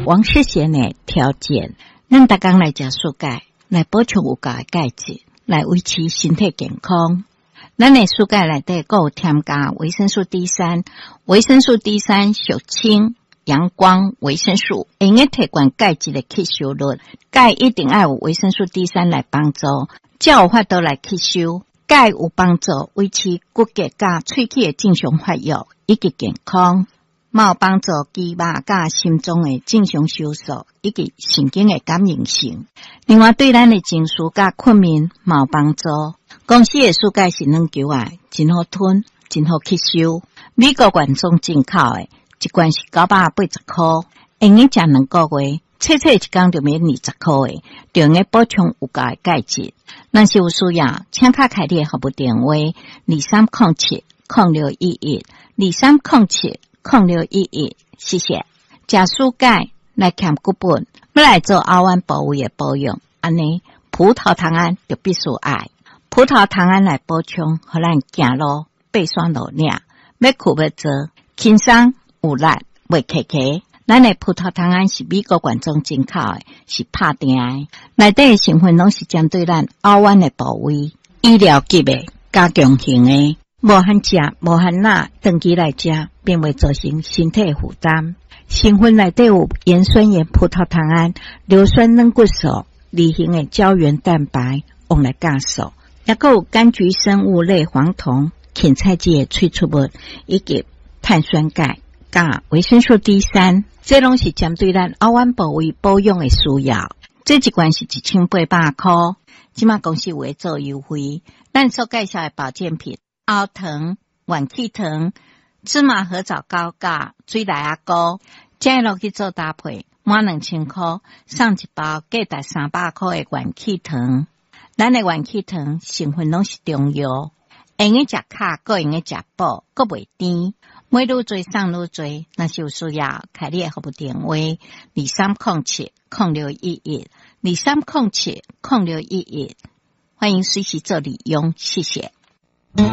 王世贤的条件，咱逐工来食蔬菜，来补充有够的钙质，来维持身体健康。咱的蔬菜内底还有添加维生素 D3， 维生素 D3 属氢、阳光、维生素，会用提悬钙质的吸收率。钙一定要有维生素 D3 来帮助，才有法度来吸收。钙有帮助维持骨骼甲喙齿的正常发育以及健康，嘛有帮助肌肉甲心脏的正常收缩以及神经的感应性。另外对咱的情绪甲困眠嘛有帮助。公司的蔬菜是软球啊，真好吞，真好吸收。美国原装进口的，一罐是980块，用个食2个月，切一天就免20块的，就用个补充有够的钙质。若是有需要，请卡开你的服务电话2307-0611，2307-0611，谢谢。食蔬菜来减骨本，要来做后弯部位的保养，安尼葡萄糖胺就必须爱。葡萄糖胺来补充，互咱行路爬山路领，要去要做，轻松有力，袂磕磕。咱的葡萄糖胺是美国原装进口的，是拍定的，内底的成分拢是针对咱后弯的部位，医疗级的、加强型的，无限食、无限钠，长期来食，并未造成身体负担。成分内底有盐酸盐、葡萄糖胺、硫酸软骨素、离型的胶原蛋白，用来加速，也还有柑橘生物类黄酮、芹菜籽的萃取物，以及碳酸钙、加维生素 D3， 这拢是针对咱后弯部位保养的需要。这一罐是1800块，即马公司有在做优惠。咱所介绍的保健品，熬糖、元气糖、芝麻合枣膏加水来阿膏，加落去做搭配，满2000块，送一包价值300块的元气糖。咱的元气糖成分拢是中药，用个食卡，个用个食补，个袂甜。买愈多送愈多，若是有需要，开你的服务电话2307-0611，2307-0611，欢迎随时做利用，谢谢。